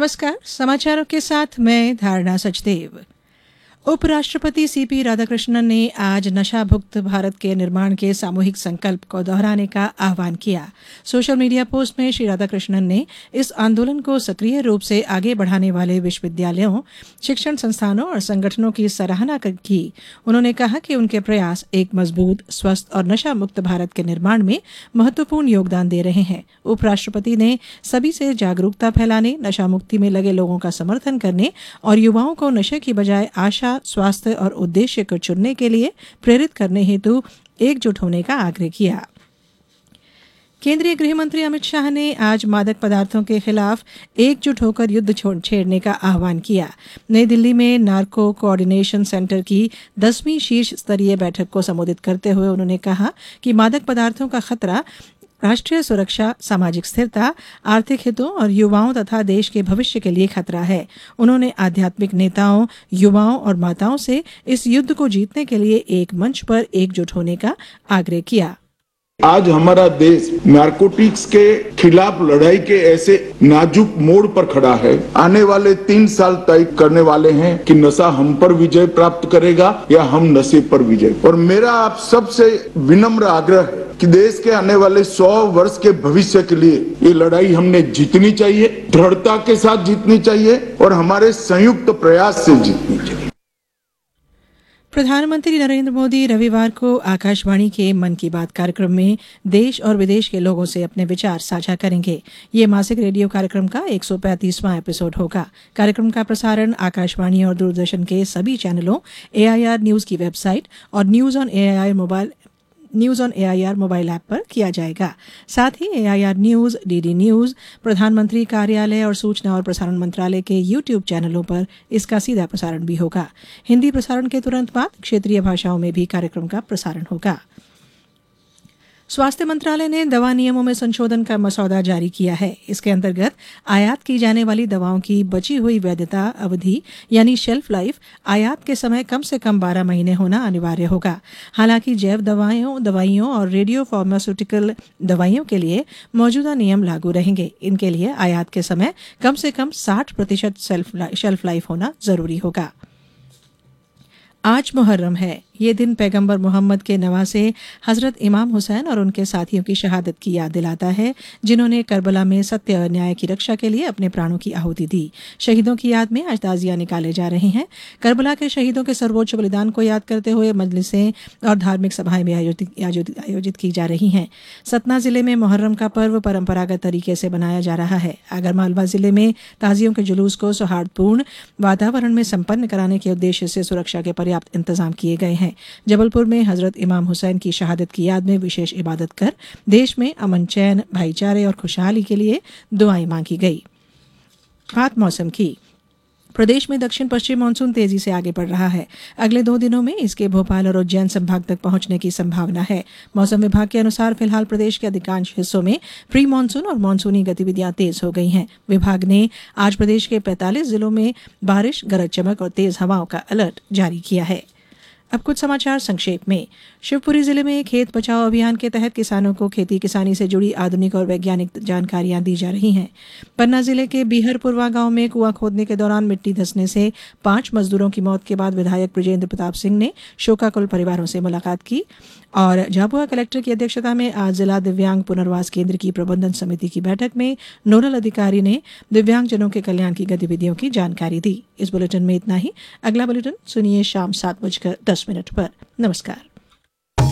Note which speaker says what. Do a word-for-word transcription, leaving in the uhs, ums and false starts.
Speaker 1: नमस्कार। समाचारों के साथ मैं धारणा सचदेव। उपराष्ट्रपति सीपी राधाकृष्णन ने आज नशामुक्त भारत के निर्माण के सामूहिक संकल्प को दोहराने का आह्वान किया। सोशल मीडिया पोस्ट में श्री राधाकृष्णन ने इस आंदोलन को सक्रिय रूप से आगे बढ़ाने वाले विश्वविद्यालयों, शिक्षण संस्थानों और संगठनों की सराहना की। उन्होंने कहा कि उनके प्रयास एक मजबूत, स्वस्थ और नशा मुक्त भारत के निर्माण में महत्वपूर्ण योगदान दे रहे हैं। उपराष्ट्रपति ने सभी से जागरूकता फैलाने, नशा मुक्ति में लगे लोगों का समर्थन करने और युवाओं को नशे की बजाय आशा, स्वास्थ्य और उद्देश्य को चुनने के लिए प्रेरित करने हेतु एकजुट होने का आग्रह किया। केंद्रीय गृह मंत्री अमित शाह ने आज मादक पदार्थों के खिलाफ एकजुट होकर युद्ध छेड़ने का आह्वान किया। नई दिल्ली में नार्को कोऑर्डिनेशन सेंटर की दसवीं शीर्ष स्तरीय बैठक को संबोधित करते हुए उन्होंने कहा कि मादक पदार्थों का खतरा राष्ट्रीय सुरक्षा, सामाजिक स्थिरता, आर्थिक हितों और युवाओं तथा देश के भविष्य के लिए खतरा है। उन्होंने आध्यात्मिक नेताओं, युवाओं और माताओं से इस युद्ध को जीतने के लिए एक मंच पर एकजुट होने का आग्रह किया।
Speaker 2: आज हमारा देश नारकोटिक्स के खिलाफ लड़ाई के ऐसे नाजुक मोड़ पर खड़ा है। आने वाले तीन साल तय करने वाले हैं कि नशा हम पर विजय प्राप्त करेगा या हम नशे पर विजय। और मेरा आप सबसे विनम्र आग्रह है कि देश के आने वाले सौ वर्ष के भविष्य के लिए ये लड़ाई हमने जीतनी चाहिए, दृढ़ता के साथ जीतनी चाहिए और हमारे संयुक्त प्रयास से जीतनी चाहिए।
Speaker 1: प्रधानमंत्री नरेंद्र मोदी रविवार को आकाशवाणी के मन की बात कार्यक्रम में देश और विदेश के लोगों से अपने विचार साझा करेंगे। ये मासिक रेडियो कार्यक्रम का एक सौ पैंतीसवां एपिसोड होगा। कार्यक्रम का प्रसारण आकाशवाणी और दूरदर्शन के सभी चैनलों, एआईआर न्यूज की वेबसाइट और news on AIR mobile news on AIR mobile app पर किया जाएगा। साथ ही एआईआर न्यूज, डीडी न्यूज, प्रधानमंत्री कार्यालय और सूचना और प्रसारण मंत्रालय के यूट्यूब चैनलों पर इसका सीधा प्रसारण भी होगा। हिंदी प्रसारण के तुरंत बाद क्षेत्रीय भाषाओं में भी कार्यक्रम का प्रसारण होगा। स्वास्थ्य मंत्रालय ने दवा नियमों में संशोधन का मसौदा जारी किया है। इसके अंतर्गत आयात की जाने वाली दवाओं की बची हुई वैधता अवधि यानी शेल्फ लाइफ आयात के समय कम से कम बारह महीने होना अनिवार्य होगा। हालांकि जैव दवाओं दवाइयों और रेडियो फार्मास्यूटिकल दवाइयों के लिए मौजूदा नियम लागू रहेंगे। इनके लिए आयात के समय कम से कम साठ प्रतिशत शेल्फ लाइफ होना जरूरी होगा। आज मुहर्रम है। ये दिन पैगंबर मोहम्मद के नवासे हजरत इमाम हुसैन और उनके साथियों की शहादत की याद दिलाता है, जिन्होंने करबला में सत्य और न्याय की रक्षा के लिए अपने प्राणों की आहुति दी। शहीदों की याद में आज ताजिया निकाले जा रहे हैं। करबला के शहीदों के सर्वोच्च बलिदान को याद करते हुए मजलिसें और धार्मिक सभाएं भी आयोजित आयोजित की जा रही हैं। सतना जिले में मुहर्रम का पर्व परंपरागत तरीके से मनाया जा रहा है। आगरमालवा जिले में ताजियों के जुलूस को सौहार्दपूर्ण वातावरण में संपन्न कराने के उद्देश्य से सुरक्षा के पर्याप्त इंतजाम किए गए हैं। जबलपुर में हजरत इमाम हुसैन की शहादत की याद में विशेष इबादत कर देश में अमन, चैन, भाईचारे और खुशहाली के लिए दुआएं मांगी गई। बात मौसम की। प्रदेश में दक्षिण पश्चिम मानसून तेजी से आगे बढ़ रहा है। अगले दो दिनों में इसके भोपाल और उज्जैन संभाग तक पहुंचने की संभावना है। मौसम विभाग के अनुसार फिलहाल प्रदेश के अधिकांश हिस्सों में प्री मानसून और मानसूनी गतिविधियां तेज हो गई हैं। विभाग ने आज प्रदेश के पैंतालीस जिलों में बारिश, गरज चमक और तेज हवाओं का अलर्ट जारी किया है। अब कुछ समाचार संक्षेप में। शिवपुरी जिले में खेत बचाओ अभियान के तहत किसानों को खेती किसानी से जुड़ी आधुनिक और वैज्ञानिक जानकारियां दी जा रही हैं। पन्ना जिले के बीहरपुरवा गांव में कुआं खोदने के दौरान मिट्टी धंसने से पांच मजदूरों की मौत के बाद विधायक बृजेंद्र प्रताप सिंह ने शोकाकुल परिवारों से मुलाकात की। और झाबुआ कलेक्टर की अध्यक्षता में आज जिला दिव्यांग पुनर्वास केंद्र की प्रबंधन समिति की बैठक में नोडल अधिकारी ने दिव्यांगजनों के कल्याण की गतिविधियों की जानकारी दी। इस बुलेटिन में इतना ही। अगला बुलेटिन सुनिए शाम सात बजकर दस मिनट पर। नमस्कार।